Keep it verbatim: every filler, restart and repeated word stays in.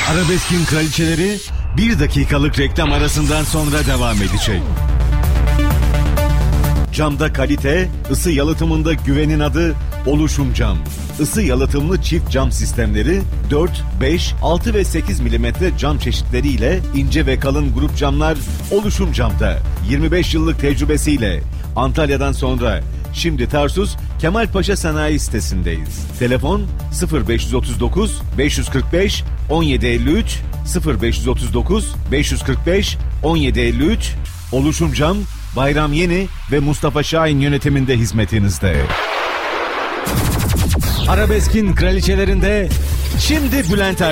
Arabeskin kraliçeleri bir dakikalık reklam arasından sonra devam edecek. Camda kalite, ısı yalıtımında güvenin adı Oluşum Cam. Isı yalıtımlı çift cam sistemleri dört, beş, altı ve sekiz milimetre cam çeşitleriyle ince ve kalın grup camlar Oluşum Cam'da. yirmi beş yıllık tecrübesiyle Antalya'dan sonra şimdi Tarsus Kemalpaşa Sanayi sitesindeyiz. Telefon sıfır beş otuz dokuz beş kırk beş on yedi elli üç sıfır beş otuz dokuz beş kırk beş on yedi elli üç. Oluşum Cam, Bayram Yeni ve Mustafa Şahin yönetiminde hizmetinizde. Arabeskin kraliçelerinde şimdi Bülent Er-